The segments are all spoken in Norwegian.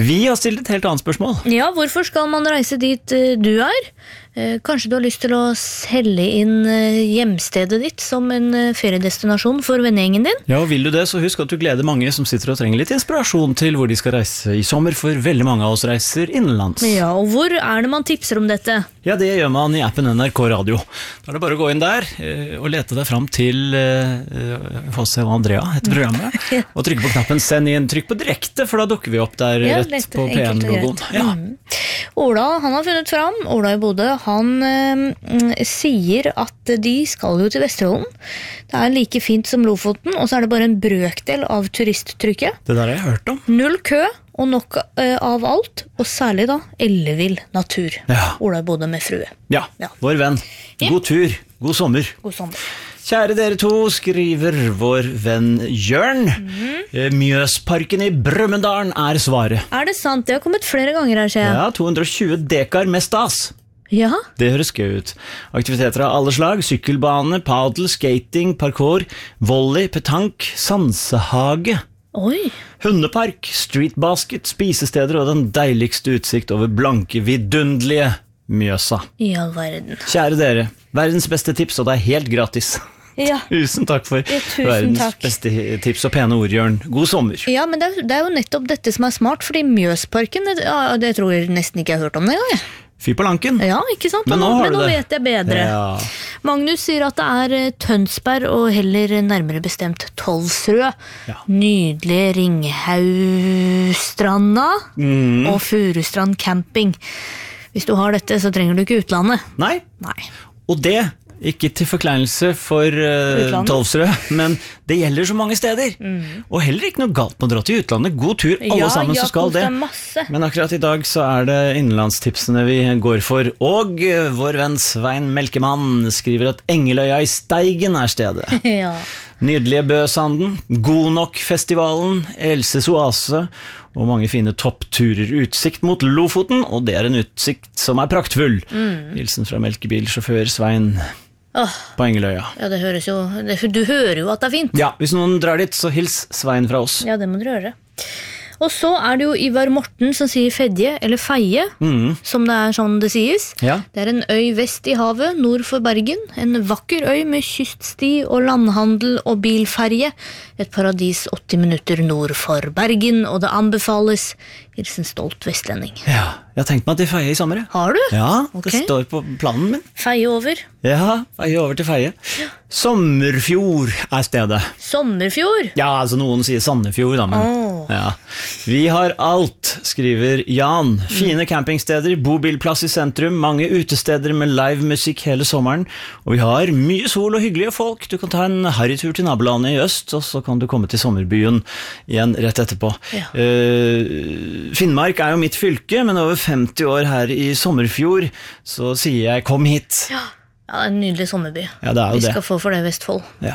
Vi har stilt et helt annet spørsmål. Ja, hvorfor skal man reise dit du er? Kanskje du har lyst til å selge inn hjemstedet ditt som en feriedestinasjon for vennegjengen din? Ja, og vil du det, så husk at du gleder mange som sitter og trenger litt inspirasjon til hvor de skal reise i sommer, for veldig mange av oss reiser innenlands. Ja, og hvor er det man tipser om dette? Ja, det gjør man i appen NRK Radio. Da er det bare å gå inn der og lete deg fram til Jose og Andrea, heter programmet, og trykke på knappen send inn, trykk på direkte, for da dukker vi opp der rett på P1-logoen. Ja. Ola, han har funnet fram, Ola i Bodø, han sier at de skal jo til Vesterålen. Det er like fint som Lofoten, og så er det bare en brøkdel av turisttrykket. Det der har jeg hørt om. Null kø, og nok av alt, og særlig da ellevill natur. Ja. Ola i Bodø med frue. Ja, vår venn. God tur, god sommer. God sommer. Kjære dere to, skriver vår venn Jørn. Mjøsparken i Brumunddal er svaret. Er det sant? Det har kommet flere ganger her, ser jeg. Ja, 220 dekar med stas. Ja? Det høres gøy ut. Aktiviteter av alle slag, sykkelbane, padel, skating, parkour, volley, petank, sansehage. Oi. Hundepark, streetbasket, spisesteder og den deiligste utsikt over blanke, vidunderlige Mjøsa. I all verden. Kjære dere, verdens beste tips, og det er helt gratis. Ja. Tusen takk for verdens beste tips og pene ord, Jørn. God sommer. Ja, men det er jo nettopp dette som er smart, fordi Mjøsparken, det tror jeg nesten ikke jeg har hørt om det engang. Fy på lanken. Ja, ikke sant? Men nå vet jeg bedre. Ja. Magnus sier at det er Tønsberg, og heller nærmere bestemt Tolvsrød. Ja. Nydelige Ringhaustranda og Furustrand camping. Hvis du har dette, så trenger du ikke utlandet. Nei. Og det, ikke til forkleinelse for Tolvsrød, men det gjelder så mange steder. Og heller ikke noe galt med å dra til utlandet. God tur, alle sammen som skal det. Men akkurat i dag så er det innenlandstipsene vi går for. Og vår venn Svein Melkemann skriver at Engeløya i Steigen er stedet. Ja. Nydelige Bøsanden, Godnok-festivalen, Elses Oase og mange fine toppturer, utsikt mot Lofoten, og det er en utsikt som er praktfull. Hilsen fra melkebilsjåfør Svein på Engeløya. Ja, det høres jo, du hører jo at det er fint. Ja, hvis noen drar dit, så hils Svein fra oss. Ja, det må du gjøre. Og så er det jo Ivar Morten som sier Fedje, eller Feie, som det er sånn det sies. Ja. Det er en øy vest i havet, nord for Bergen. En vakker øy med kyststi og landhandel og bilferje. Et paradis 80 minutter nord for Bergen, og det anbefales. Hilsen stolt vestlending. Ja, jeg har tenkt meg til Feie i sommer. Har du? Ja, det står på planen min. Feie over. Ja, Feie over til Feie. Sommerfjord er stedet. Sommerfjord? Ja, altså noen sier Sandefjord da, men ja. Vi har alt, skriver Jan. Fine campingsteder, bobilplass i sentrum, mange utesteder med live musikk hele sommeren, og vi har mye sol og hyggelige folk. Du kan ta en harrytur til nabolandet i øst, og så kan du komme til sommerbyen igjen rett etterpå. Ja. Finnmark er jo mitt fylke, men over 50 år her i Sommerfjord, så sier jeg kom hit. Ja, en nydelig sommerby. Ja, det er jo det. Vi skal få for det Vestfold. Ja.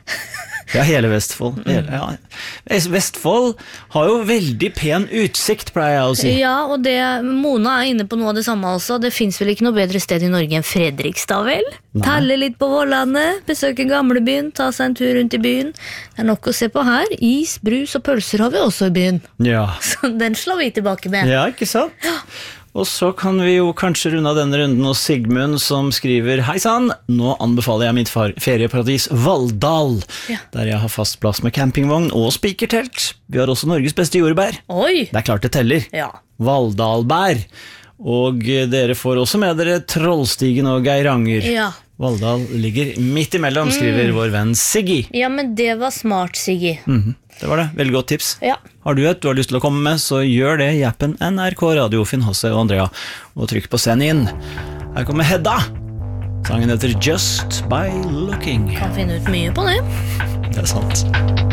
Ja, hele Vestfold. Ja. Vestfold har jo veldig pen utsikt, pleier jeg å si. Ja, og Mona er inne på noe av det samme også. Det finnes vel ikke noe bedre sted i Norge enn Fredrikstad, vel? Talle litt på Vårlandet, besøke gamlebyen, ta seg en tur rundt i byen. Det er nok å se på her. Is, brus og pølser har vi også i byen. Ja. Så den slår vi tilbake med. Ja, ikke sant? Ja. Og så kan vi jo kanskje runde av denne runden hos Sigmund, som skriver Hei sann, nå anbefaler jeg mitt ferieparadis Valldal, der jeg har fast plass med campingvogn og spikertelt. Vi har også Norges beste jordbær. Oi! Det er klart det teller. Ja. Valldalbær. Og dere får også med dere Trollstigen og Geiranger. Ja. Valldal ligger midt imellom, skriver vår venn Siggy. Ja, men det var smart, Siggy. Det var det, veldig godt tips. Ja. Har du et du har lyst til å komme med, så gjør det i appen NRK Radio, Finn Hasse og Andrea, og trykk på send inn. Her kommer Hedda. Sangen heter Just by Looking. Kan finne ut mye på det. Det er sant.